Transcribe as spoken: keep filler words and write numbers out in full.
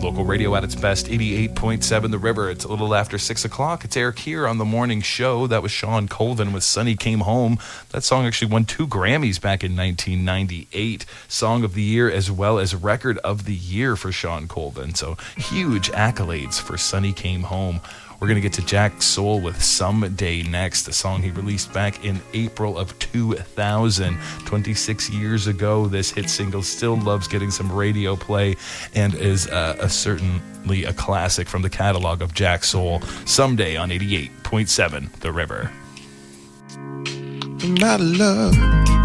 Local radio at its best, eighty-eight point seven The River. It's a little after six o'clock. It's Eric here on the morning show. That was Sean Colvin with Sonny Came Home. That song actually won two Grammys back in nineteen ninety-eight. Song of the Year as well as Record of the Year for Sean Colvin. So huge accolades for Sonny Came Home. We're going to get to Jack Soul with Someday next, a song he released back in April of two thousand. twenty-six years ago, this hit single still loves getting some radio play and is uh, a certainly a classic from the catalog of Jack Soul. Someday on eighty-eight point seven The River. My love